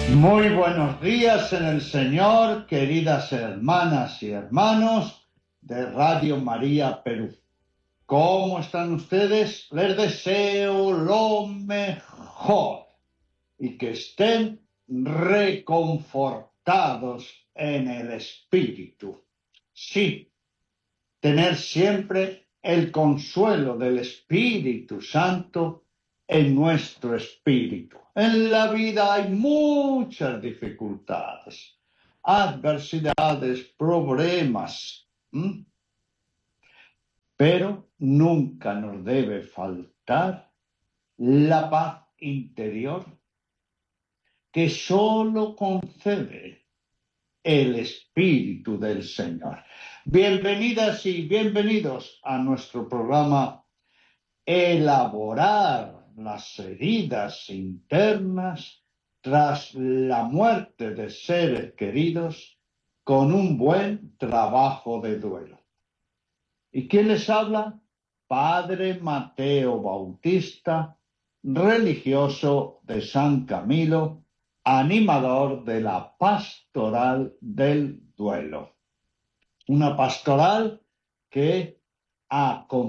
Muy buenos días en el Señor, queridas hermanas y hermanos de Radio María Perú. ¿Cómo están ustedes? Les deseo lo mejor y que estén reconfortados en el Espíritu. Sí, tener siempre el consuelo del Espíritu Santo en nuestro espíritu. En la vida hay muchas dificultades, adversidades, problemas, pero nunca nos debe faltar la paz interior que solo concede el Espíritu del Señor. Bienvenidas y bienvenidos a nuestro programa Elaborar las heridas internas tras la muerte de seres queridos con un buen trabajo de duelo. ¿Y quién les habla? Padre Mateo Bautista, religioso de San Camilo, animador de la pastoral del duelo. Una pastoral que ha